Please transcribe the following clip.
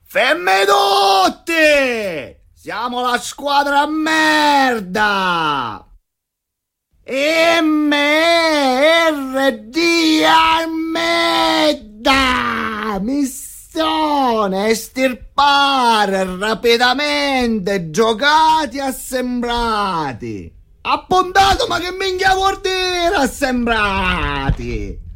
Femme tutti! Siamo la squadra merda! MRD Armeda! Missione estirpare rapidamente giocati assembrati! Appuntato, ma che minchia vuol dire assembrati?